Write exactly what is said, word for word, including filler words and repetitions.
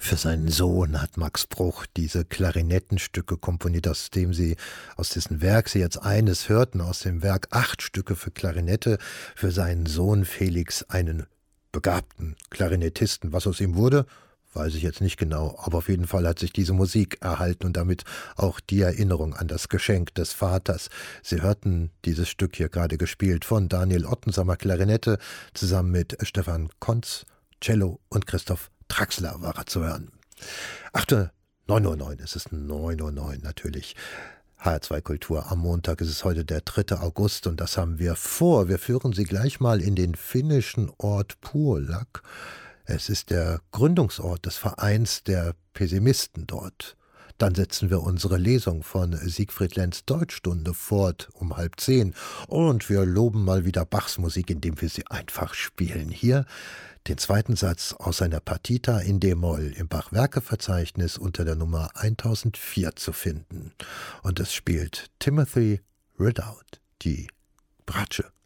Für seinen Sohn hat Max Bruch diese Klarinettenstücke komponiert, aus dem sie, aus dessen Werk sie jetzt eines hörten, aus dem Werk acht Stücke für Klarinette, für seinen Sohn Felix, einen begabten Klarinettisten. Was aus ihm wurde, weiß ich jetzt nicht genau, aber auf jeden Fall hat sich diese Musik erhalten und damit auch die Erinnerung an das Geschenk des Vaters. Sie hörten dieses Stück hier gerade gespielt von Daniel Ottensamer Klarinette, zusammen mit Stefan Kontz, Cello und Christoph Traxler war er zu hören. acht Uhr, neun Uhr neun, es ist neun Uhr neun natürlich. H R zwei Kultur am Montag, es ist heute der dritte August und das haben wir vor. Wir führen Sie gleich mal in den finnischen Ort Puolak. Es ist der Gründungsort des Vereins der Pessimisten dort. Dann setzen wir unsere Lesung von Siegfried Lenz Deutschstunde fort um halb zehn und wir loben mal wieder Bachs Musik, indem wir sie einfach spielen. Hier den zweiten Satz aus seiner Partita in d-Moll im Bach-Werke-Verzeichnis unter der Nummer tausendvier zu finden. Und es spielt Timothy Ridout, die Bratsche.